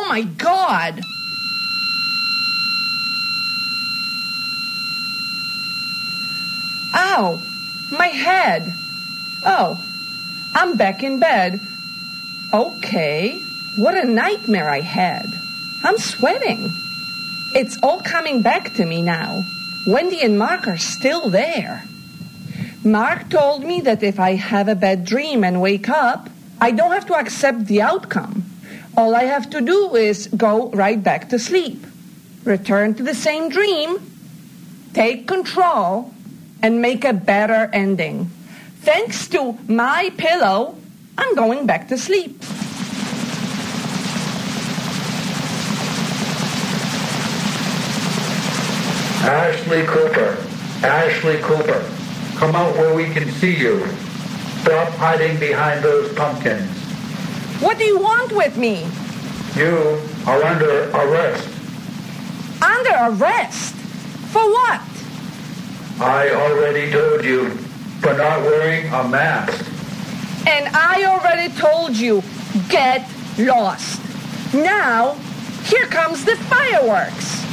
Oh, my God! Ow! My head! Oh, I'm back in bed. Okay, what a nightmare I had. I'm sweating. It's all coming back to me now. Wendy and Mark are still there. Mark told me that if I have a bad dream and wake up, I don't have to accept the outcome. All I have to do is go right back to sleep, return to the same dream, take control, and make a better ending. Thanks to my pillow, I'm going back to sleep. Ashley Cooper, come out where we can see you. Stop hiding behind those pumpkins. What do you want with me? You are under arrest. Under arrest? For what? I already told you, for not wearing a mask. And I already told you, get lost. Now, here comes the fireworks.